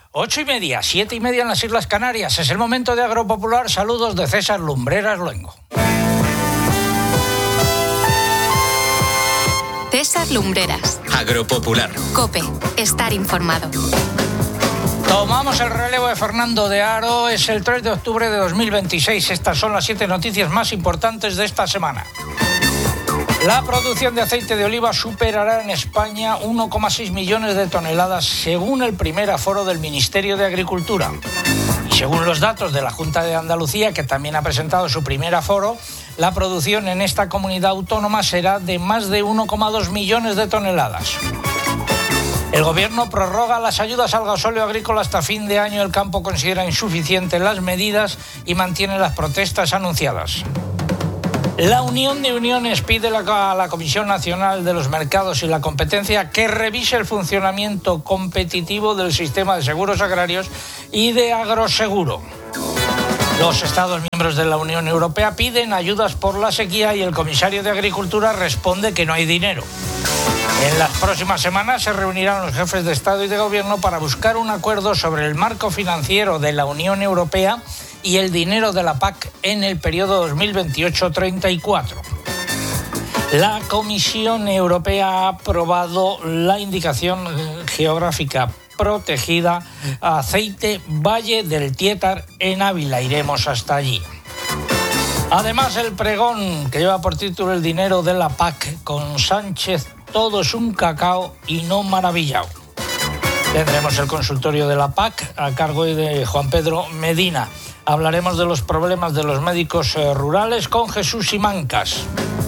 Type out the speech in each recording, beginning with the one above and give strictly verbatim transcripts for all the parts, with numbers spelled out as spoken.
Ocho y media, siete y media en las Islas Canarias. Es el momento de Agropopular. Saludos de César Lumbreras Luengo. César Lumbreras. Agropopular. COPE. Estar informado. Tomamos el relevo de Fernando de Aro. Es el tres de octubre de dos mil veintiséis. Estas son las siete noticias más importantes de esta semana. La producción de aceite de oliva superará en España uno coma seis millones de toneladas según el primer aforo del Ministerio de Agricultura. Y según los datos de la Junta de Andalucía, que también ha presentado su primer aforo, la producción en esta comunidad autónoma será de más de uno coma dos millones de toneladas. El Gobierno prorroga las ayudas al gasóleo agrícola hasta fin de año. El campo considera insuficientes las medidas y mantiene las protestas anunciadas. La Unión de Uniones pide a la Comisión Nacional de los Mercados y la Competencia que revise el funcionamiento competitivo del sistema de seguros agrarios y de agroseguro. Los Estados miembros de la Unión Europea piden ayudas por la sequía y el comisario de Agricultura responde que no hay dinero. En las próximas semanas se reunirán los jefes de Estado y de Gobierno para buscar un acuerdo sobre el marco financiero de la Unión Europea y el dinero de la P A C en el periodo dos mil veintiocho treinta y cuatro. La Comisión Europea ha aprobado la indicación geográfica protegida aceite Valle del Tietar en Ávila. Iremos hasta allí. Además, el pregón que lleva por título el dinero de la P A C con Sánchez, todo es un cacao y no maravillao. Tendremos el consultorio de la P A C a cargo de Juan Pedro Medina. Hablaremos de los problemas de los médicos rurales con Jesús Simancas.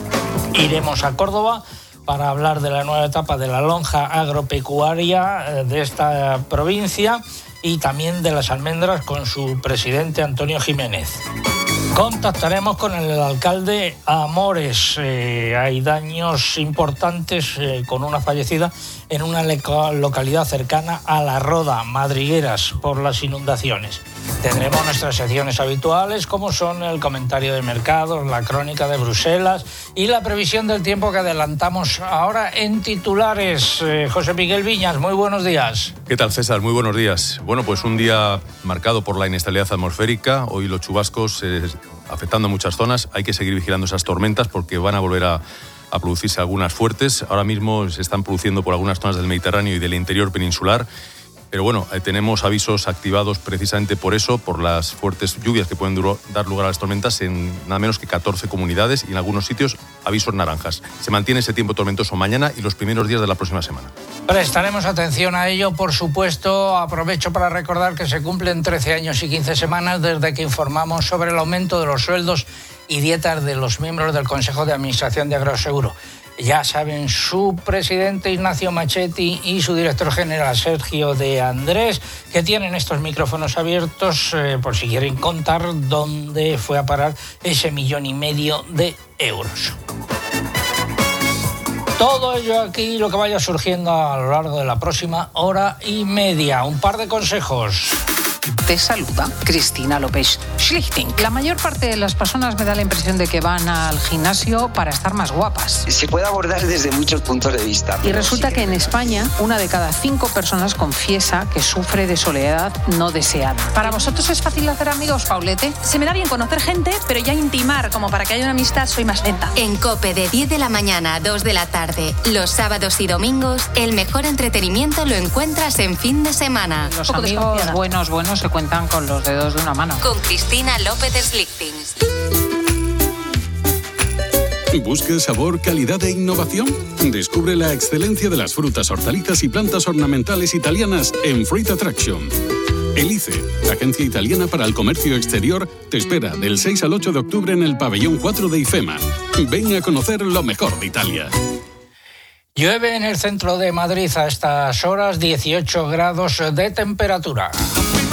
Iremos a Córdoba para hablar de la nueva etapa de la lonja agropecuaria de esta provincia y también de las almendras con su presidente Antonio Jiménez. Contactaremos con el alcalde Amores. Eh, hay daños importantes eh, con una fallecida en una localidad cercana a La Roda, Madrigueras, por las inundaciones. Tendremos nuestras secciones habituales, como son el comentario de mercados, la crónica de Bruselas y la previsión del tiempo que adelantamos ahora en titulares. Eh, José Miguel Viñas, muy buenos días. ¿Qué tal, César? Muy buenos días. Bueno, pues un día marcado por la inestabilidad atmosférica. Hoy los chubascos eh, afectando a muchas zonas. Hay que seguir vigilando esas tormentas porque van a volver a, a producirse algunas fuertes. Ahora mismo se están produciendo por algunas zonas del Mediterráneo y del interior peninsular. Pero bueno, eh, tenemos avisos activados precisamente por eso, por las fuertes lluvias que pueden duro, dar lugar a las tormentas en nada menos que catorce comunidades y en algunos sitios avisos naranjas. Se mantiene ese tiempo tormentoso mañana y los primeros días de la próxima semana. Prestaremos atención a ello, por supuesto. Aprovecho para recordar que se cumplen trece años y quince semanas desde que informamos sobre el aumento de los sueldos y dietas de los miembros del Consejo de Administración de Agroseguro. Ya saben, su presidente Ignacio Machetti y su director general Sergio de Andrés, que tienen estos micrófonos abiertos eh, por si quieren contar dónde fue a parar ese millón y medio de euros. Todo ello aquí, lo que vaya surgiendo a lo largo de la próxima hora y media. Un par de consejos. Te saluda Cristina López Schlichting. La mayor parte de las personas me da la impresión de que van al gimnasio para estar más guapas. Se puede abordar desde muchos puntos de vista. Y resulta que en España una de cada cinco personas confiesa que sufre de soledad no deseada. ¿Para vosotros es fácil hacer amigos, Paulete? Se me da bien conocer gente, pero ya intimar como para que haya una amistad soy más lenta. En COPE de diez de la mañana a dos de la tarde, los sábados y domingos, el mejor entretenimiento lo encuentras en fin de semana. Los amigos buenos, buenos se cuentan con los dedos de una mano. Con Cristina López Schlichting. ¿Buscas sabor, calidad e innovación? Descubre la excelencia de las frutas, hortalizas y plantas ornamentales italianas en Fruit Attraction. Elice, la agencia italiana para el comercio exterior, te espera del seis al ocho de octubre en el pabellón cuatro de IFEMA. Ven a conocer lo mejor de Italia. Llueve en el centro de Madrid a estas horas, dieciocho grados de temperatura.